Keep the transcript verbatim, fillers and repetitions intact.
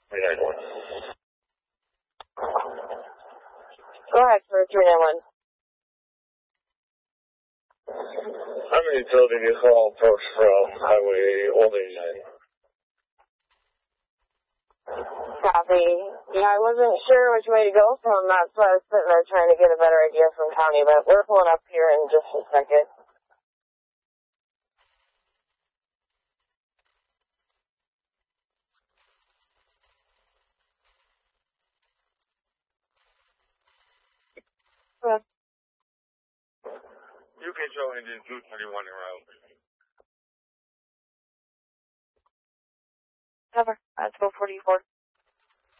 three nine one. Go ahead for three nine one. I'm a utility vehicle approach from Highway Old eighty-nine. Copy. Yeah, I wasn't sure which way to go from. That's why I was sitting there trying to get a better idea from County, but we're pulling up here in just a second. Uh, U K show engine two twenty-one en route. cover. Let's go forty-four.